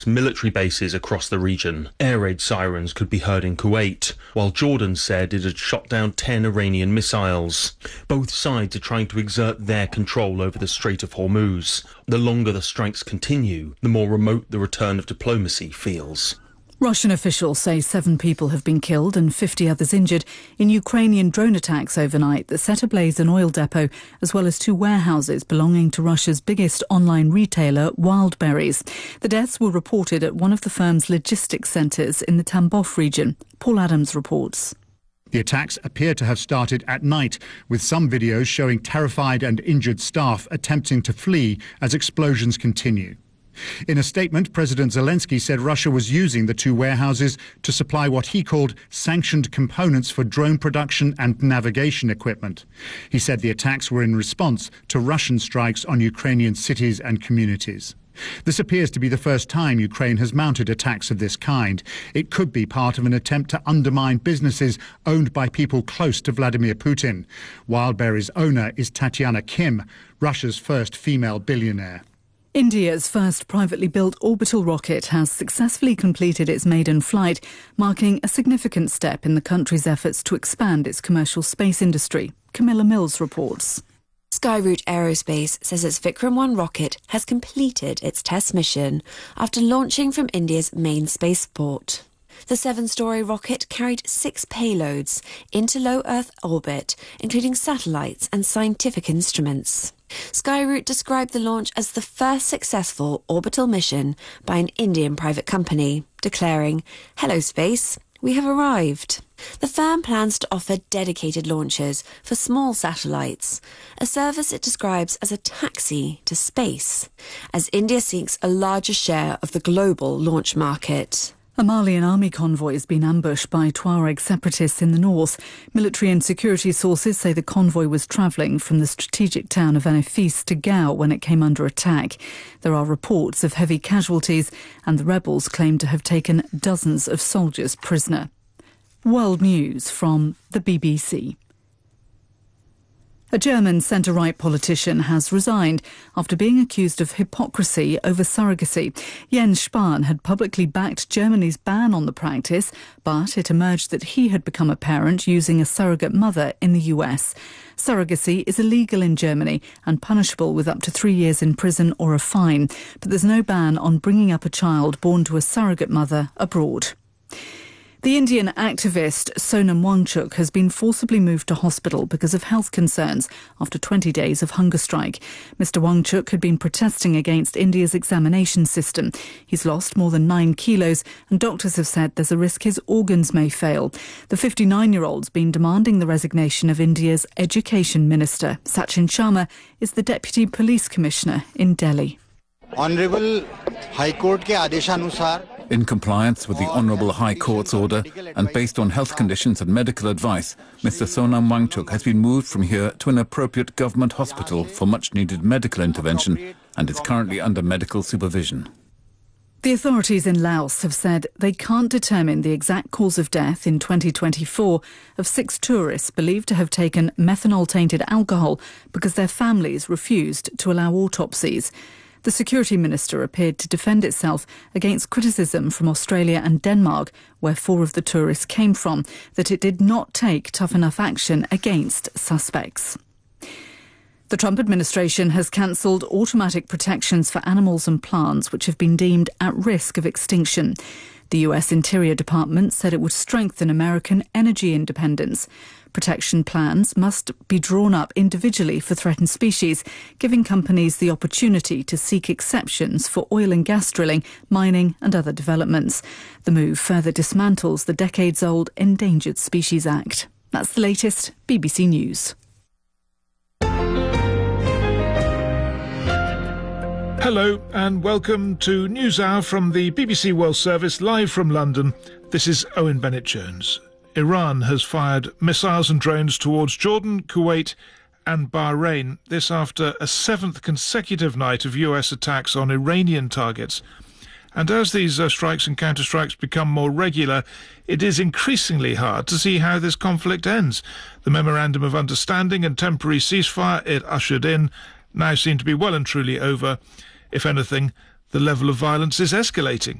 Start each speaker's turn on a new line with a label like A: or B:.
A: military bases across the region. Air raid sirens could be heard in Kuwait, while Jordan said it had shot down 10 Iranian missiles. Both sides are trying to exert their control over the Strait of Hormuz. The longer the strikes continue, the more remote the return of diplomacy feels.
B: Russian officials say 7 people have been killed and 50 others injured in Ukrainian drone attacks overnight that set ablaze an oil depot as well as 2 warehouses belonging to Russia's biggest online retailer, Wildberries. The deaths were reported at one of the firm's logistics centres in the Tambov region. Paul Adams reports.
C: The attacks appear to have started at night, with some videos showing terrified and injured staff attempting to flee as explosions continue. In a statement, President Zelensky said Russia was using the 2 warehouses to supply what he called sanctioned components for drone production and navigation equipment. He said the attacks were in response to Russian strikes on Ukrainian cities and communities. This appears to be the first time Ukraine has mounted attacks of this kind. It could be part of an attempt to undermine businesses owned by people close to Vladimir Putin. Wildberries' owner is Tatiana Kim, Russia's first female billionaire.
B: India's first privately built orbital rocket has successfully completed its maiden flight, marking a significant step in the country's efforts to expand its commercial space industry. Camilla Mills reports.
D: Skyroot Aerospace says its Vikram-1 rocket has completed its test mission after launching from India's main spaceport. The 7-storey rocket carried 6 payloads into low Earth orbit, including satellites and scientific instruments. Skyroot described the launch as the first successful orbital mission by an Indian private company, declaring, "Hello space, we have arrived." The firm plans to offer dedicated launches for small satellites, a service it describes as a taxi to space, as India seeks a larger share of the global launch market.
B: A Malian army convoy has been ambushed by Tuareg separatists in the north. Military and security sources say the convoy was travelling from the strategic town of Anafis to Gao when it came under attack. There are reports of heavy casualties, and the rebels claim to have taken dozens of soldiers prisoner. World news from the BBC. A German centre-right politician has resigned after being accused of hypocrisy over surrogacy. Jens Spahn had publicly backed Germany's ban on the practice, but it emerged that he had become a parent using a surrogate mother in the US. Surrogacy is illegal in Germany and punishable with up to 3 years in prison or a fine, but there's no ban on bringing up a child born to a surrogate mother abroad. The Indian activist Sonam Wangchuk has been forcibly moved to hospital because of health concerns after 20 days of hunger strike. Mr Wangchuk had been protesting against India's examination system. He's lost more than 9 kilos and doctors have said there's a risk his organs may fail. The 59-year-old's been demanding the resignation of India's Education Minister. Sachin Sharma is the Deputy Police Commissioner in Delhi.
E: Honourable High Court ke adeshanusar,
F: in compliance with the Honourable High Court's order and based on health conditions and medical advice, Mr Sonam Wangchuk has been moved from here to an appropriate government hospital for much-needed medical intervention and is currently under medical supervision.
B: The authorities in Laos have said they can't determine the exact cause of death in 2024 of 6 tourists believed to have taken methanol-tainted alcohol because their families refused to allow autopsies. The security minister appeared to defend itself against criticism from Australia and Denmark, where 4 of the tourists came from, that it did not take tough enough action against suspects. The Trump administration has cancelled automatic protections for animals and plants which have been deemed at risk of extinction. The US Interior Department said it would strengthen American energy independence. Protection plans must be drawn up individually for threatened species, giving companies the opportunity to seek exceptions for oil and gas drilling, mining and other developments. The move further dismantles the decades-old Endangered Species Act. That's the latest BBC News.
G: Hello and welcome to NewsHour from the BBC World Service, live from London. This is Owen Bennett-Jones. Iran has fired missiles and drones towards Jordan, Kuwait and Bahrain. This after a 7th consecutive night of US attacks on Iranian targets. And as these strikes and counterstrikes become more regular, it is increasingly hard to see how this conflict ends. The Memorandum of Understanding and temporary ceasefire it ushered in now seem to be well and truly over. If anything, The level of violence is escalating.